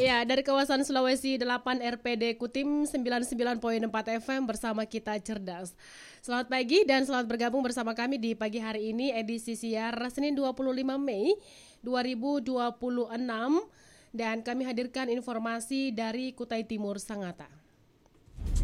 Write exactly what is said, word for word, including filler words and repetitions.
Ya, dari kawasan Sulawesi delapan R P D Kutim sembilan puluh sembilan koma empat F M bersama kita cerdas. Selamat pagi dan selamat bergabung bersama kami di pagi hari ini edisi siar Senin dua puluh lima Mei dua ribu dua puluh enam dan kami hadirkan informasi dari Kutai Timur Sangatta.